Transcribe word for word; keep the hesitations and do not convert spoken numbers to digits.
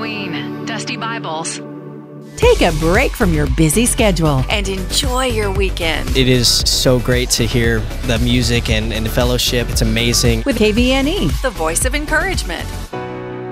Queen, Dusty Bibles. Take a break from your busy schedule And enjoy your weekend. It is so great to hear the music and, and the fellowship. It's amazing. with K V N E. The voice of encouragement.